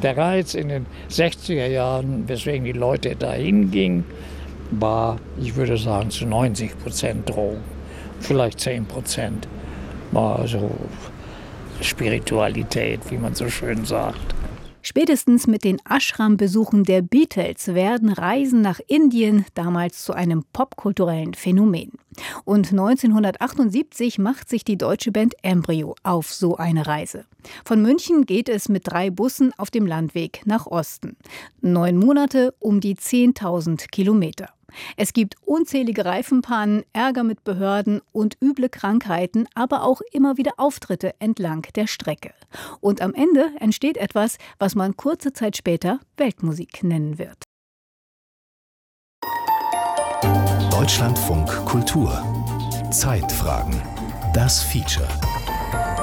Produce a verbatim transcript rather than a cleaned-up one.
Der Reiz in den sechziger Jahren, weswegen die Leute dahin gingen, war, ich würde sagen, zu neunzig Prozent Drogen. Vielleicht zehn Prozent war so Spiritualität, wie man so schön sagt. Spätestens mit den Ashram-Besuchen der Beatles werden Reisen nach Indien damals zu einem popkulturellen Phänomen. Und neunzehnhundertachtundsiebzig macht sich die deutsche Band Embryo auf so eine Reise. Von München geht es mit drei Bussen auf dem Landweg nach Osten. Neun Monate, um die zehntausend Kilometer. Es gibt unzählige Reifenpannen, Ärger mit Behörden und üble Krankheiten, aber auch immer wieder Auftritte entlang der Strecke. Und am Ende entsteht etwas, was man kurze Zeit später Weltmusik nennen wird. Deutschlandfunk Kultur. Zeitfragen. Das Feature.